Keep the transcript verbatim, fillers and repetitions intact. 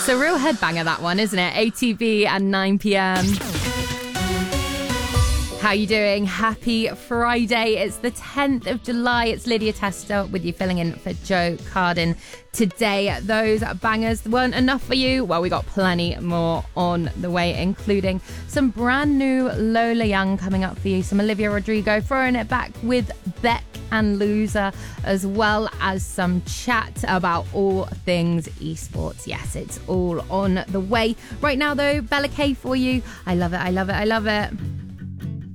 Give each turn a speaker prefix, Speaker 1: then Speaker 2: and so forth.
Speaker 1: It's a real headbanger, that one, isn't it? A T V and nine p.m. How you doing? Happy Friday. It's the tenth of July. It's Lydia Tester with you, filling in for Joe Cardin today. Those bangers weren't enough for you. Well, we got plenty more on the way, including some brand new Lola Young coming up for you, some Olivia Rodrigo, throwing it back with Beck and Loser, as well as some chat about all things esports. Yes, it's all on the way. Right now, though, Bella K for you. I love it. I love it. I love it.